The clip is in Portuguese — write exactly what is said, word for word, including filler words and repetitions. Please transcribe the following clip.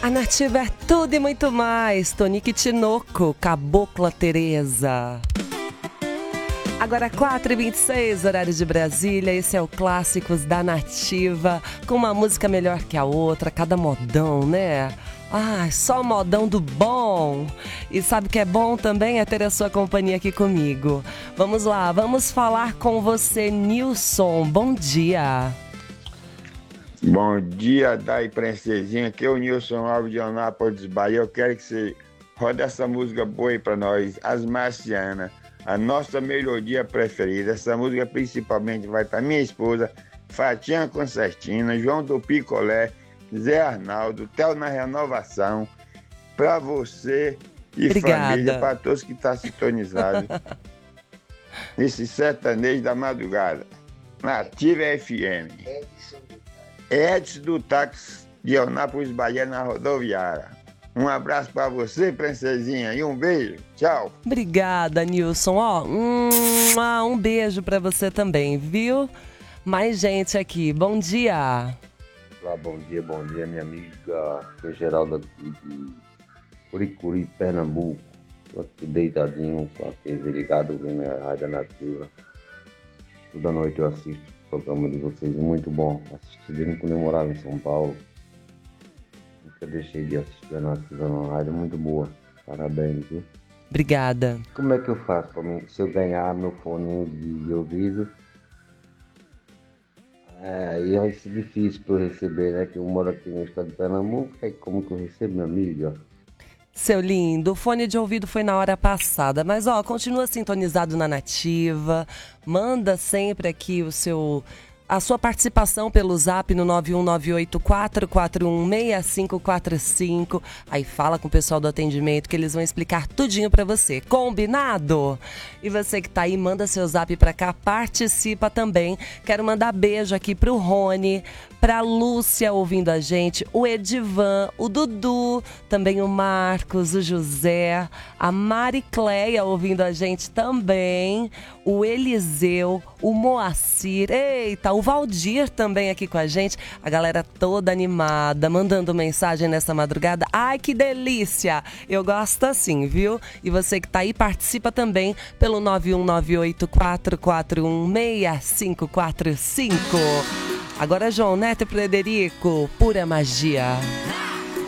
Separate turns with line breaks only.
A Nativa é tudo e muito mais. Tonique Tinoco, Cabocla Teresa. Agora quatro e vinte e seis, horário de Brasília. Esse é o Clássicos da Nativa, com uma música melhor que a outra, cada modão, né? Ah, só modão do bom. E sabe o que é bom também? É ter a sua companhia aqui comigo. Vamos lá, vamos falar com você, Nilson. Bom dia.
Bom dia, Dai Princesinha. Aqui é o Nilson Alves de Anápolis, Bahia. Eu quero que você rode essa música boa aí pra nós, As Marcianas, a nossa melodia preferida. Essa música principalmente vai para minha esposa, Fatinha Concertina, João do Picolé, Zé Arnaldo, Theo na Renovação, para você e
Obrigada.
família, para todos que estão sintonizados nesse sertanejo da madrugada. Nativa F M. Edson do Táxi de Anápolis, Bahia, na rodoviária. Um abraço para você, princesinha, e um beijo. Tchau.
Obrigada, Nilson. Ó, um, um beijo para você também, viu? Mais gente aqui. Bom dia.
Olá, bom dia, bom dia, minha amiga Geralda de Curicuri, Pernambuco. Estou aqui deitadinho com a T V ligado vendo a Rádio Nativa. Toda noite eu assisto o programa de vocês, muito bom. Assisti desde quando eu morava em São Paulo. Nunca deixei de assistir a Nativa na rádio, muito boa. Parabéns, viu?
Obrigada.
Como é que eu faço para mim? Se eu ganhar meu fone de ouvido, é, e vai ser difícil para eu receber, né? Que eu moro aqui no estado de Pernambuco, aí como que eu recebo, minha amiga?
Seu lindo, o fone de ouvido foi na hora passada, mas ó, continua sintonizado na Nativa, manda sempre aqui o seu, a sua participação pelo zap no nove um nove oito quatro quatro um seis cinco quatro cinco, aí fala com o pessoal do atendimento que eles vão explicar tudinho pra você, combinado? E você que tá aí, manda seu zap pra cá, participa também. Quero mandar beijo aqui pro Rony, pra Lúcia ouvindo a gente, o Edivan, o Dudu, também o Marcos, o José, a Maricleia ouvindo a gente também, o Eliseu, o Moacir, eita, o Valdir também aqui com a gente, a galera toda animada, mandando mensagem nessa madrugada. Ai, que delícia! Eu gosto assim, viu? E você que tá aí, participa também pelo nove um nove oito quatro quatro um seis cinco quatro cinco. Agora João Neto e Frederico, Pura Magia.